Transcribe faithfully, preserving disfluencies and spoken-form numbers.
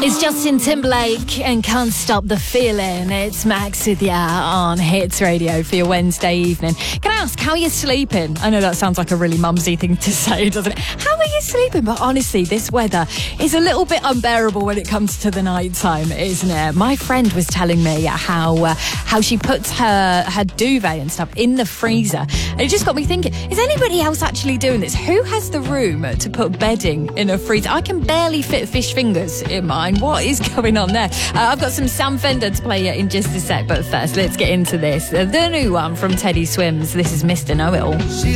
It's Justin Timberlake and Can't Stop the Feeling. It's Max with ya on Hits Radio for your Wednesday evening. Can I ask, how are you sleeping? I know that sounds like a really mumsy thing to say, doesn't it? How are you sleeping? But honestly, this weather is a little bit unbearable when it comes to the night time, isn't it? My friend was telling me how uh, how she puts her, her duvet and stuff in the freezer. And it just got me thinking, is anybody else actually doing this? Who has the room to put bedding in a freezer? I can barely fit fish fingers in mine. What is going on there? Uh, I've got some Sam Fender to play in just a sec, but first, let's get into this. The new one from Teddy Swims. This is Mister Know-It-All.